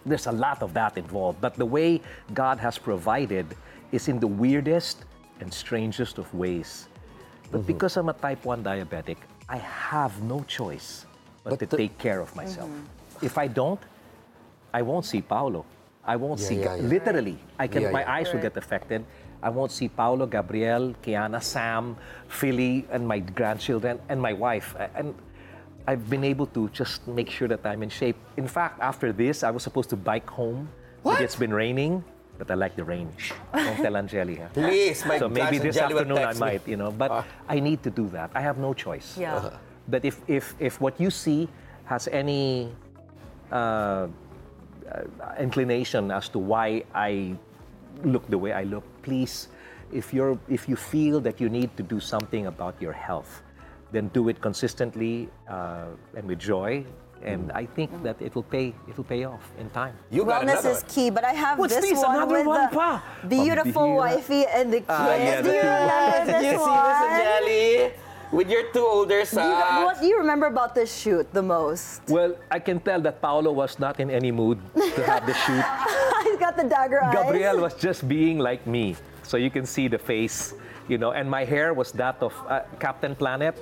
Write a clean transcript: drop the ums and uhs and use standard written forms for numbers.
there's a lot of that involved. But the way God has provided is in the weirdest and strangest of ways. But because I'm a type 1 diabetic, I have no choice but to take care of myself. If I don't, I won't see Paolo. I won't see, literally, my eyes will get affected. I won't see Paolo, Gabriel, Kiana, Sam, Philly, and my grandchildren, and my wife. And I've been able to just make sure that I'm in shape. In fact, after this, I was supposed to bike home. But it's been raining, but I like the rain. Don't tell Angeli, huh? Please, my So maybe this Angeli will afternoon I text me. might, but I need to do that. I have no choice. Yeah. But if what you see has any inclination as to why I look the way I look, please, if you feel that you need to do something about your health, then do it consistently and with joy. And I think that it will pay off in time. You got Wellness another is key, but I have What's this this? one Another with one the pa? beautiful Pambihira. wifey and the kids. yeah, Do you the two remember Did this you see one? this, Angeli? With your two older sons. What do you remember about this shoot the most? Well, I can tell that Paolo was not in any mood to have the shoot. He's got the dagger eyes. Gabriel was just being like me. So you can see the face, and my hair was that of Captain Planet.